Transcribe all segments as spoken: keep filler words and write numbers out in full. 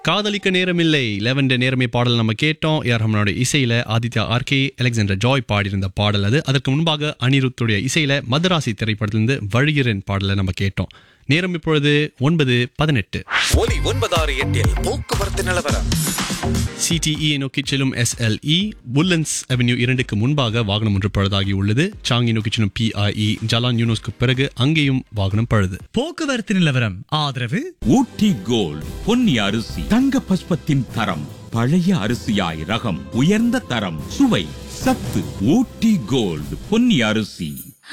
காதலிக்க நேரமில்லை லெவன்டே நேரமே பாடல் நம்ம கேட்டோம். ஏஆர் ரஹ்மானோட இசையில ஆதித்யா ஆர்கே, அலெக்சாண்டர் ஜாய் பாடியிருந்த பாடல் அது. அதற்கு முன்பாக அனிருத்துடைய இசையில மதராசி திரைப்படத்திலிருந்து வழிகிறேன் பாடலை நம்ம கேட்டோம். நேரம் இப்பொழுது ஒன்பது பதினெட்டு. ஒலி ஒன்பதாறு எட்டில் போக்குவரத்து நிலவரம். சிடிஇ நோக்கி செல்லும் எஸ்எல்இ உல்லன்ஸ் அவென்யூ இரண்டுக்கு முன்பாக வாகனம் ஒன்று பழுதாகி உள்ளது. சாங்கி நோக்கி செல்லும் பிஐஇ ஜலான் யூனோஸ்க்கு பிறகு அங்கேயும் வாகனம் பழுது. போக்குவரத்து நிலவரம் ஆதரவு ஊட்டி கோல்ட் பொன்னி அரிசி தங்க பஸ்பத்தின் தரம், பழைய அரிசியாய் ரகம், உயர்ந்த தரம், சுவை, சத்து. ஊட்டி கோல்ட் பொன்னி அரிசி.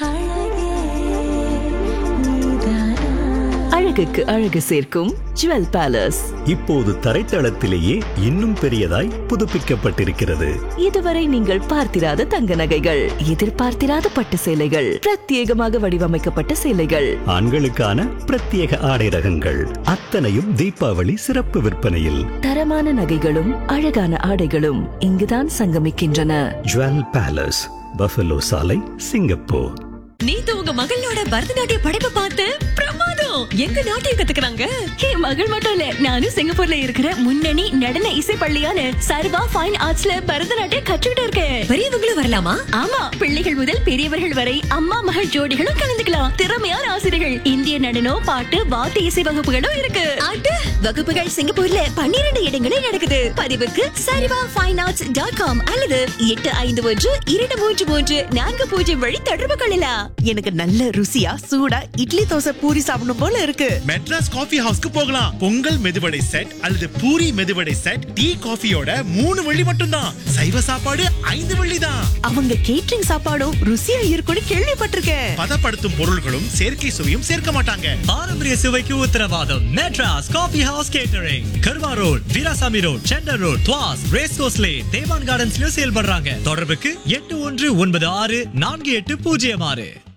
அழகுக்கு அழகு சேர்க்கும் ஜுவல் பேலஸ் இப்போது தரைத்தளத்திலேயே இன்னும் பெரியதாய் புதுப்பிக்கப்பட்டிருக்கிறது. இதுவரை நீங்கள் பார்த்திராத தங்க நகைகள், எதிர்பார்த்திராத பட்டு சேலைகள், பிரத்யேகமாக வடிவமைக்கப்பட்ட சேலைகள், ஆண்களுக்கான பிரத்யேக ஆடை ரகங்கள், அத்தனையும் தீபாவளி சிறப்பு விற்பனையில். தரமான நகைகளும் அழகான ஆடைகளும் இங்குதான் சங்கமிக்கின்றன. ஜுவல் பேலஸ், பஃபலோ சாலை, சிங்கப்பூர். நேத்து உங்க மகளோட பரதநாட்டிய படைப்பை பார்த்து பிரமாதம். எங்க நாட்டியம் கத்துக்கிறாங்க? என் மகள் மட்டும் இல்ல, நானும் சிங்கப்பூர்ல இருக்கிற முன்னணி நடன இசை பள்ளியான சர்வா ஃபைன் ஆர்ட்ஸ்ல பரதநாட்டியம் கற்றுக்கிட்டு இருக்கேன். பெரியவங்களும் வரலாமா? ஆமா, பிள்ளைகள் முதல் பெரியவர்கள் வரை அம்மா மகள் ஜோடிகளும் கலந்துக்கலாம். திறமையான ஆசிரியர்கள், இந்திய நடனம், பாட்டு, வாத்திய இசை வகுப்புகளும் இருக்கு. அட, வகுப்புகள் சிங்கப்பூர்ல பன்னிரண்டு இடங்களில் நடக்குது. பதிவுக்கு சரிவா ஃபைன் ஆர்ட்ஸ் டாட் காம் அல்லது எட்டு ஐந்து ஒன்று இரண்டு மூன்று மூன்று நான்கு பூஜ்ஜியம் வழி தொடர்பு கொள்ளலாம். எனக்கு நல்ல ருசியா சூடா இட்லி தோசை பூரி சாப்பிடணும் போல இருக்கு. மெட்ராஸ் காஃபி ஹவுஸ்க்கு போகலாம். பொங்கல் மெதுவடை செட் அல்லது பூரி மெதுவடை செட், டீ காஃபியோட மூணு வெள்ளி மட்டும்தான். சைவ சாப்பாடு ஐந்து வெள்ளி தான். அவங்க கேட்டரிங் சாப்பாடும் ருசியா இருக்கும்னு கேள்விப்பட்டிருக்கேன். பதப்படுத்தும் பொருள்களும் செயற்கை சுவையும் சேர்க்க மாட்டாங்க. பாரம்பரிய சுவைக்கு உத்தரவாதம். மெட்ராஸ் காஃபி ஹவுஸ் கேட்டரிங், கர்வா road, Veerasamy road, sender road, துவாஸ், race course lane, தேவான் கார்டன்ஸ்ல செயல்படுறாங்க. தொடர்புக்கு எட்டு ஒன்று ஒன்பது ஆறு நான்கு எட்டு பூஜ்ஜியம் ஆறு.